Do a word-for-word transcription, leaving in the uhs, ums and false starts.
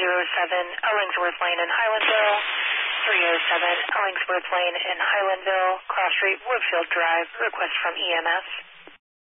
oh seven Ellingsworth Lane in Highlandville, three oh seven Ellingsworth Lane in Highlandville, Cross Street, Woodfield Drive, request from E M S.